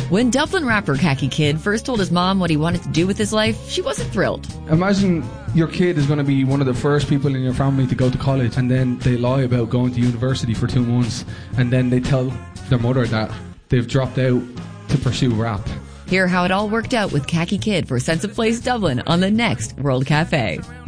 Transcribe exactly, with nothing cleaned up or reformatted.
When Dublin rapper Khaki Kid first told his mom what he wanted to do with his life, she wasn't thrilled. Imagine your kid is going to be one of the first people in your family to go to college, and then they lie about going to university for two months, and then they tell their mother that they've dropped out to pursue rap. Hear how it all worked out with Khaki Kid for Sense of Place Dublin on the next World Cafe.